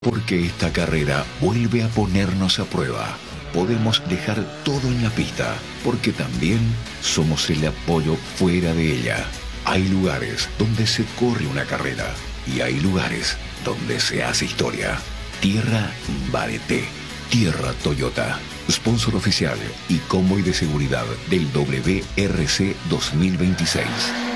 Porque esta carrera vuelve a ponernos a prueba. Podemos dejar todo en la pista, porque también somos el apoyo fuera de ella. Hay lugares donde se corre una carrera y hay lugares donde se hace historia. Tierra Bareté, Tierra Toyota, sponsor oficial y convoy de seguridad del WRC 2026.